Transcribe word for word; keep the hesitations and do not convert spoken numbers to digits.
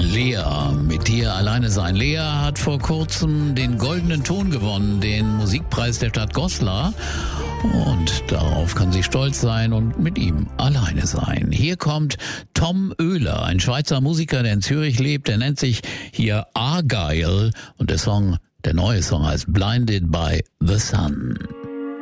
Lea, mit dir alleine sein. Lea hat vor kurzem den Goldenen Ton gewonnen, den Musikpreis der Stadt Goslar. Und darauf kann sie stolz sein und mit ihm alleine sein. Hier kommt Tom Oehler, ein Schweizer Musiker, der in Zürich lebt. Der nennt sich hier Argyle und der Song, der neue Song heißt Blinded by the Sun.